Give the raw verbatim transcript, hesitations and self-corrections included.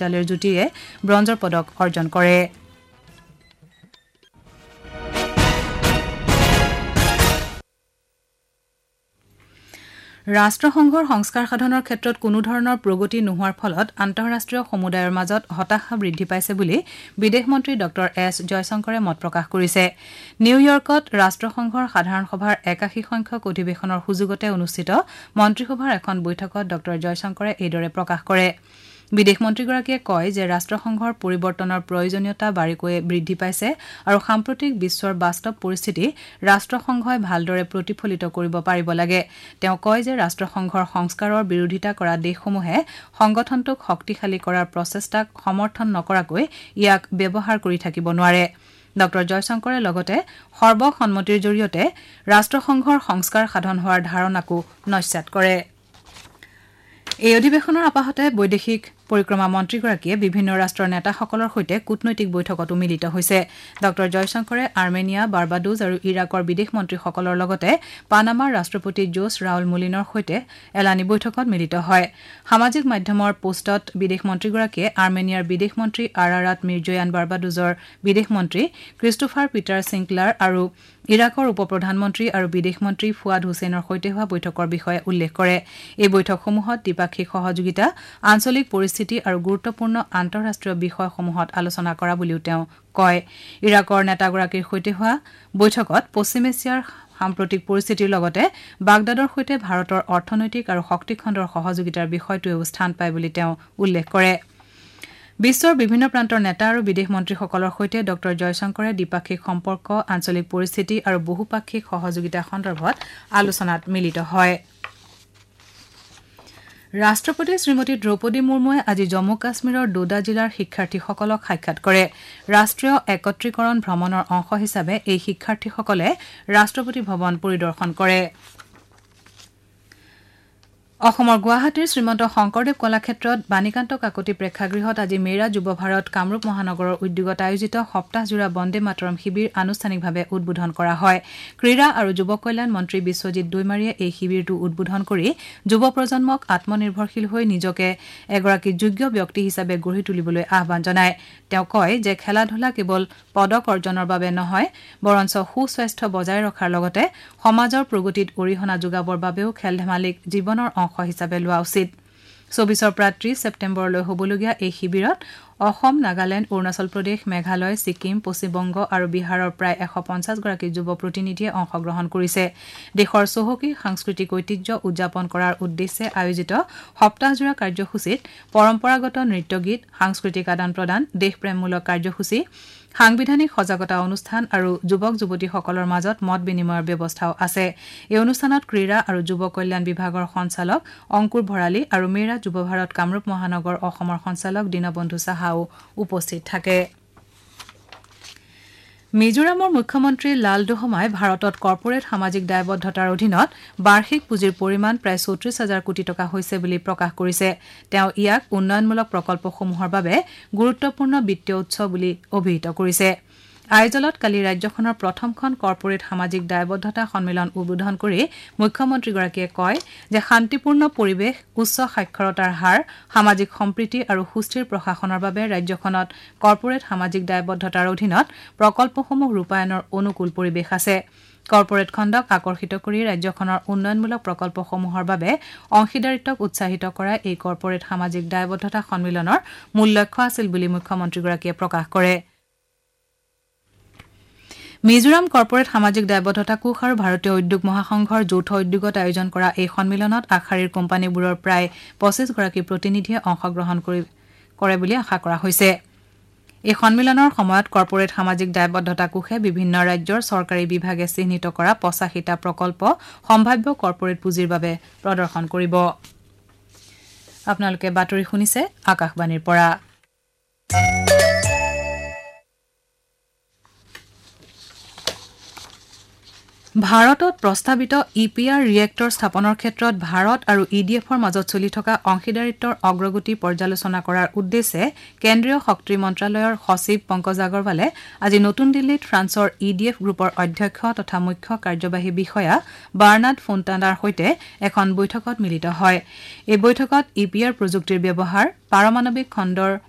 বিদ্যালয়ৰ যুটিয়ে ব্ৰঞ্জৰ পদক অৰ্জন কৰে। ৰাষ্ট্ৰসংঘৰ সংস্কাৰ সাধনৰ ক্ষেত্ৰত কোনো ধৰণৰ প্ৰগতি নোহোৱাৰ ফলত আন্তঃৰাষ্ট্ৰীয় সমুদায়ৰ মাজত হতাশা বৃদ্ধি পাইছে বুলি বিদেশ মন্ত্ৰী ড এছ জয়শংকৰে মত প্ৰকাশ কৰিছে। নিউয়ৰ্কত ৰাষ্ট্ৰসংঘৰ সাধাৰণ সভাৰ একাশী সংখ্যক অধিৱেশনৰ সুযোগতে অনুষ্ঠিত মন্ত্ৰীসভাৰ এখন বৈঠকত ড জয়শংকৰে এইদৰে প্ৰকাশ কৰে। বিদেশ মন্ত্ৰীগৰাকীয়ে কয় যে ৰাষ্ট্ৰসংঘৰ পৰিৱৰ্তনৰ প্ৰয়োজনীয়তা বাৰুকৈয়ে বৃদ্ধি পাইছে আৰু সাম্প্ৰতিক বিশ্বৰ বাস্তৱ পৰিস্থিতি ৰাষ্ট্ৰসংঘই ভালদৰে প্ৰতিফলিত কৰিব পাৰিব লাগে। তেওঁ কয় যে ৰাষ্ট্ৰসংঘৰ সংস্কাৰৰ বিৰোধিতা কৰা দেশসমূহে সংগঠনটোক শক্তিশালী কৰাৰ প্ৰচেষ্টাক সমৰ্থন নকৰাকৈ ইয়াক ব্যৱহাৰ কৰি থাকিব নোৱাৰে। ড জয়শংকৰে লগতে সৰ্বসন্মতিৰ জৰিয়তে ৰাষ্ট্ৰসংঘৰ সংস্কাৰ সাধন হোৱাৰ ধাৰণাকো নস্যাৎ কৰে। এই অধিৱেশনৰ আপাহতে বৈদেশিক পৰিক্ৰমা মন্ত্ৰীগৰাকীয়ে বিভিন্ন ৰাষ্ট্ৰৰ নেতাসকলৰ সৈতে কূটনৈতিক বৈঠকতো মিলিত হৈছে। ড জয়শংকৰে আৰ্মেনিয়া, বাৰ্বাডোজ আৰু ইৰাকৰ বিদেশ মন্ত্ৰীসকলৰ লগতে পানামাৰ ৰাষ্ট্ৰপতি জোছ ৰাউল মুলিনৰ সৈতে এলানি বৈঠকত মিলিত হয়। সামাজিক মাধ্যমৰ পোষ্টত বিদেশ মন্ত্ৰীগৰাকীয়ে আৰ্মেনিয়াৰ বিদেশ মন্ত্ৰী আৰাৰাট মিৰ্জয়ান, বাৰ্বাডোজৰ বিদেশ মন্ত্ৰী ক্ৰিষ্টোফাৰ পিটাৰ সিংক্লাৰ আৰু ইৰাকৰ উপ প্ৰধানমন্ত্ৰী আৰু বিদেশ মন্ত্ৰী ফুৱাদ হুছেইনৰ সৈতে হোৱা বৈঠকৰ বিষয়ে উল্লেখ কৰে। এই বৈঠকসমূহত দ্বিপাক্ষিক সহযোগিতা, আঞ্চলিক পৰিস্থিতি আৰু গুৰুত্বপূৰ্ণ আন্তঃৰাষ্ট্ৰীয় বিষয়সমূহত আলোচনা কৰা বুলিও তেওঁ কয়। ইৰাকৰ নেতাগৰাকীৰ সৈতে হোৱা বৈঠকত পশ্চিম এছিয়াৰ সাম্প্ৰতিক পৰিস্থিতিৰ লগতে বাগদাদৰ সৈতে ভাৰতৰ অৰ্থনৈতিক আৰু শক্তিখণ্ডৰ সহযোগিতাৰ বিষয়টোৱেও স্থান পায় বুলি তেওঁ উল্লেখ কৰে। বিশ্বৰ বিভিন্ন প্ৰান্তৰ নেতা আৰু বিদেশ মন্ত্ৰীসকলৰ সৈতে ড জয়শংকৰে দ্বিপাক্ষিক সম্পৰ্ক, আঞ্চলিক পৰিস্থিতি আৰু বহুপাক্ষিক সহযোগিতা সন্দৰ্ভত আলোচনাত মিলিত হয়। ৰাষ্ট্ৰপতি শ্ৰীমতী দ্ৰৌপদী মুৰ্মুৱে আজি জম্মু কাশ্মীৰৰ ডোডা জিলাৰ শিক্ষাৰ্থীসকলক সাক্ষাৎ কৰে। ৰাষ্ট্ৰীয় একত্ৰীকৰণ ভ্ৰমণৰ অংশ হিচাপে এই শিক্ষাৰ্থীসকলে ৰাষ্ট্ৰপতি ভৱন পৰিদৰ্শন কৰে। অসমৰ গুৱাহাটীৰ শ্ৰীমন্ত শংকৰদেৱ কলাক্ষেত্ৰত বাণীকান্ত কাকতি প্ৰেক্ষাগৃহত আজি মেৰা যুৱ ভাৰত কামৰূপ মহানগৰৰ উদ্যোগত আয়োজিত সপ্তাহজোৰা বন্দে মাতৰম শিবিৰ আনুষ্ঠানিকভাৱে উদ্বোধন কৰা হয়। ক্ৰীড়া আৰু যুৱ কল্যাণ মন্ত্ৰী বিশ্বজিৎ দৈমাৰীয়ে এই শিবিৰটো উদ্বোধন কৰি যুৱ প্ৰজন্মক আত্মনিৰ্ভৰশীল হৈ নিজকে এগৰাকী যোগ্য ব্যক্তি হিচাপে গঢ়ি তুলিবলৈ আহ্বান জনায়। তেওঁ কয় যে খেলা ধূলা কেৱল পদক অৰ্জনৰ বাবে নহয়, বৰঞ্চ সুস্বাস্থ্য বজাই ৰখাৰ লগতে সমাজৰ প্ৰগতিত অৰিহণা যোগাবৰ বাবেও খেল ধেমালিক জীৱনৰ অংশ হিচাপে লোৱা উচিত। চৌবিছৰ পৰা ত্ৰিশ ছেপ্টেম্বৰলৈ হ'বলগীয়া এই শিবিৰত অসম, নাগালেণ্ড, অৰুণাচল প্ৰদেশ, মেঘালয়, ছিকিম, পশ্চিমবংগ আৰু বিহাৰৰ প্ৰায় এশ পঞ্চাছগৰাকী যুৱ প্ৰতিনিধিয়ে অংশগ্ৰহণ কৰিছে। দেশৰ চহকী সাংস্কৃতিক ঐতিহ্য উদযাপন কৰাৰ উদ্দেশ্যে আয়োজিত সপ্তাহজোৰা কাৰ্যসূচীত পৰম্পৰাগত নৃত্য গীত, সাংস্কৃতিক আদান প্ৰদান, দেশপ্ৰেমমূলক কাৰ্যসূচী, সাংবিধানিক সজাগতা অনুষ্ঠান আৰু যুৱক যুৱতীসকলৰ মাজত মত বিনিময়ৰ ব্যৱস্থাও আছে। এই অনুষ্ঠানত ক্ৰীড়া আৰু যুৱ কল্যাণ বিভাগৰ সঞ্চালক অংকুৰ ভৰালী আৰু মেৰা যুৱ ভাৰত কামৰূপ মহানগৰ অসমৰ সঞ্চালক দীনবন্ধু সাহাও উপস্থিত থাকে। মিজোৰামৰ মুখ্যমন্ত্ৰী লাল দোহমাই ভাৰতত কৰ্পৰেট সামাজিক দায়বদ্ধতাৰ অধীনত বাৰ্ষিক পুঁজিৰ পৰিমাণ প্ৰায় চৌত্ৰিশ হাজাৰ কোটি টকা হৈছে বুলি প্ৰকাশ কৰিছে। তেওঁ ইয়াক উন্নয়নমূলক প্ৰকল্পসমূহৰ বাবে গুৰুত্বপূৰ্ণ বিত্তীয় উৎস বুলি অভিহিত কৰিছে। আইজলত কালি ৰাজ্যখনৰ প্ৰথমখন কৰ্পৰেট সামাজিক দায়বদ্ধতা সন্মিলন উদ্বোধন কৰি মুখ্যমন্ত্ৰীগৰাকীয়ে কয় যে শান্তিপূৰ্ণ পৰিৱেশ, উচ্চ সাক্ষৰতাৰ হাৰ, সামাজিক সম্প্ৰীতি আৰু সুস্থিৰ প্ৰশাসনৰ বাবে ৰাজ্যখনত কৰ্পৰেট সামাজিক দায়বদ্ধতাৰ অধীনত প্ৰকল্পসমূহ ৰূপায়ণৰ অনুকূল পৰিৱেশ আছে। কৰ্পৰেট খণ্ডক আকৰ্ষিত কৰি ৰাজ্যখনৰ উন্নয়নমূলক প্ৰকল্পসমূহৰ বাবে অংশীদাৰিত্বক উৎসাহিত কৰা এই কৰ্পৰেট সামাজিক দায়বদ্ধতা সন্মিলনৰ মূল লক্ষ্য আছিল বুলি মুখ্যমন্ত্ৰীগৰাকীয়ে প্ৰকাশ কৰে। মিজোৰাম কৰ্পৰেট সামাজিক দায়বদ্ধতা কোষ আৰু ভাৰতীয় উদ্যোগ মহাসংঘৰ যৌথ উদ্যোগত আয়োজন কৰা এই সন্মিলনত আগশাৰীৰ কোম্পানীবোৰৰ প্ৰায় পঁচিছগৰাকী প্ৰতিনিধিয়ে অংশগ্ৰহণ কৰে বুলি আশা কৰা হৈছে। এই সন্মিলনৰ সময়ত কৰ্পৰেট সামাজিক দায়বদ্ধতা কোষে বিভিন্ন ৰাজ্যৰ চৰকাৰী বিভাগে চিহ্নিত কৰা পঁচাশীটা প্ৰকল্প সম্ভাৱ্য কৰ্পৰেট পুঁজিৰ বাবে প্ৰদৰ্শন কৰিব। আপোনালোকে বাতৰি শুনিছে আকাশবাণীৰ পৰা। ভাৰতত প্ৰস্তাৱিত ই পি আৰ ৰিয়েক্টৰ স্থাপনৰ ক্ষেত্ৰত ভাৰত আৰু ই ডি এফৰ মাজত চলি থকা অংশীদাৰিত্বৰ অগ্ৰগতি পৰ্যালোচনা কৰাৰ উদ্দেশ্যে কেন্দ্ৰীয় শক্তি মন্ত্ৰালয়ৰ সচিব পংকজ আগৰৱালে আজি নতুন দিল্লীত ফ্ৰান্সৰ ই ডি এফ গ্ৰুপৰ অধ্যক্ষ তথা মুখ্য কাৰ্যবাহী বিষয়া বাৰ্নাৰ্ড ফোণ্টানাৰ সৈতে এখন বৈঠকত মিলিত হয়। এই বৈঠকত ই পি আৰ প্ৰযুক্তিৰ ব্যৱহাৰ, পাৰমাণৱিক খণ্ডৰ